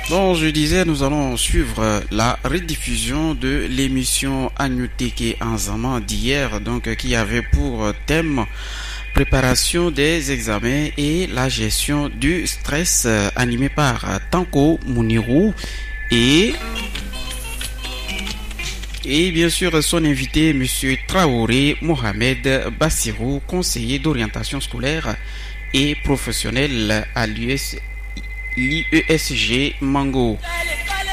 Bon, je disais, nous allons suivre la rediffusion de l'émission Agnouteke Anzama d'hier, donc qui avait pour thème préparation des examens et la gestion du stress, animé par Tanko Mounirou et et bien sûr son invité, Monsieur Traoré Mohamed Bassirou, conseiller d'orientation scolaire et professionnelle à l'IESG Mango.